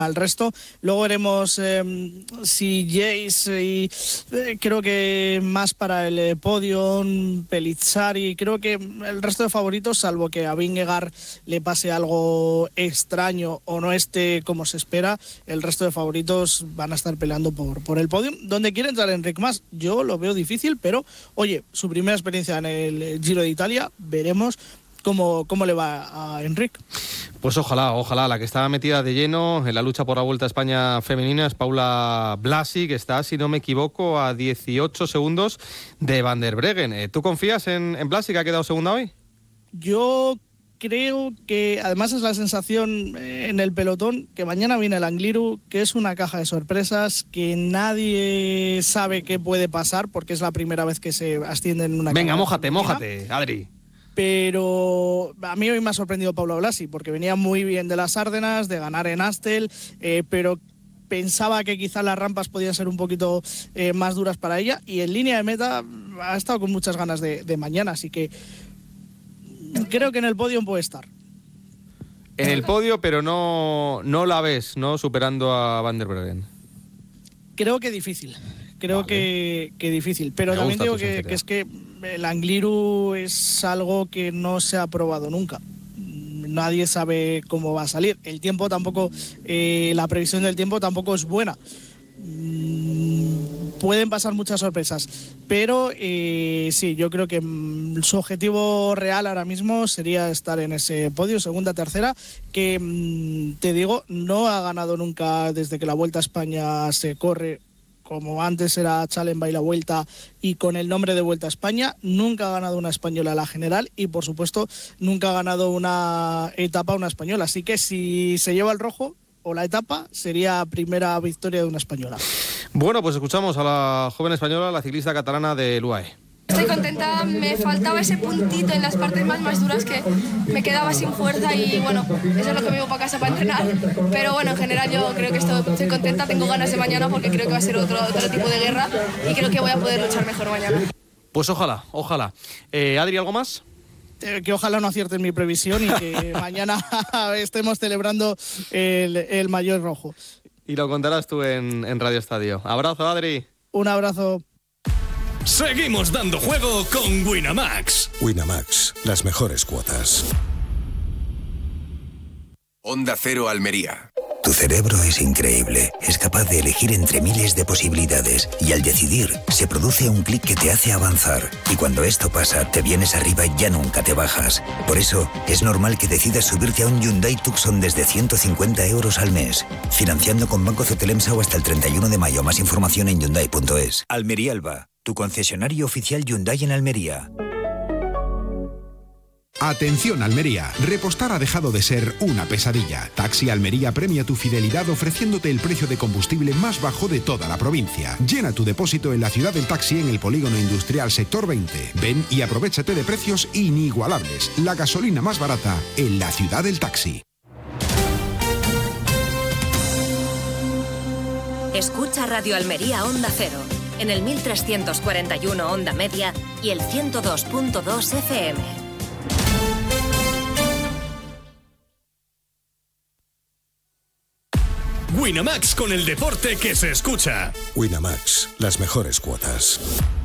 al resto. Luego veremos si Jace y creo que más para el podio, Pellizzari. Creo que el resto de favoritos, salvo que a Vingegaard le pase algo extraño o no esté como se espera, el resto de favoritos van a estar peleando por el podio. ¿Dónde quiere entrar Enric Mas? Yo lo veo difícil, pero oye, su primera experiencia en el Giro de Italia, veremos cómo le va a Enric. Pues ojalá. La que está metida de lleno en la lucha por la Vuelta a España femenina es Paula Blasi, que está, si no me equivoco, a 18 segundos de Van der Breggen. ¿Tú confías en Blasi, que ha quedado segunda hoy? Yo creo que, además es la sensación en el pelotón, que mañana viene el Angliru, que es una caja de sorpresas, que nadie sabe qué puede pasar, porque es la primera vez que se asciende en una... Venga, mójate, Adri. Pero a mí hoy me ha sorprendido Paula Blasi, porque venía muy bien de las Árdenas, de ganar en Astel, pero pensaba que quizá las rampas podían ser un poquito más duras para ella, y en línea de meta ha estado con muchas ganas de mañana, así que creo que en el podio puede estar. En el podio, pero no la ves, ¿no?, superando a Van der Breggen. Creo que difícil. Creo que difícil, pero también digo que es que el Angliru es algo que no se ha probado nunca. Nadie sabe cómo va a salir. El tiempo tampoco, la previsión del tiempo tampoco es buena. Pueden pasar muchas sorpresas, pero sí, yo creo que su objetivo real ahora mismo sería estar en ese podio, segunda, tercera, que te digo, no ha ganado nunca desde que la Vuelta a España se corre, como antes era Challenge y la Vuelta, y con el nombre de Vuelta a España. Nunca ha ganado una española la general y, por supuesto, nunca ha ganado una etapa una española. Así que si se lleva el rojo o la etapa, sería primera victoria de una española. Bueno, pues escuchamos a la joven española, la ciclista catalana del UAE. Estoy contenta, me faltaba ese puntito en las partes más duras, que me quedaba sin fuerza, y bueno, eso es lo que me llevo para casa para entrenar. Pero bueno, en general yo creo que estoy contenta, tengo ganas de mañana, porque creo que va a ser otro tipo de guerra y creo que voy a poder luchar mejor mañana. Pues ojalá. Adri, ¿algo más? Que ojalá no acierten mi previsión y que mañana estemos celebrando el maillot rojo. Y lo contarás tú en Radio Estadio. Abrazo, Adri. Un abrazo. Seguimos dando juego con Winamax. Winamax, las mejores cuotas. Onda Cero Almería. Tu cerebro es increíble, es capaz de elegir entre miles de posibilidades y al decidir se produce un clic que te hace avanzar, y cuando esto pasa te vienes arriba y ya nunca te bajas. Por eso es normal que decidas subirte a un Hyundai Tucson desde 150 euros al mes, financiando con Banco Cetelemsa o hasta el 31 de mayo. Más información en Hyundai.es. Almería Alba, tu concesionario oficial Hyundai en Almería. Atención Almería, repostar ha dejado de ser una pesadilla. Taxi Almería premia tu fidelidad ofreciéndote el precio de combustible más bajo de toda la provincia. Llena tu depósito en la ciudad del taxi en el polígono industrial Sector 20. Ven y aprovéchate de precios inigualables. La gasolina más barata en la ciudad del taxi. Escucha Radio Almería Onda Cero, en el 1341 Onda Media y el 102.2 FM. Winamax, con el deporte que se escucha. Winamax, las mejores cuotas.